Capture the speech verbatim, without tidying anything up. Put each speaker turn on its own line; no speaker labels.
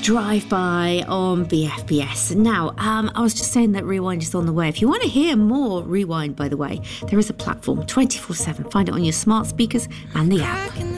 Drive By on B F B S. Now, um, I was just saying that Rewind is on the way. If you want to hear more Rewind, by the way, there is a platform twenty-four seven. Find it on your smart speakers and the app.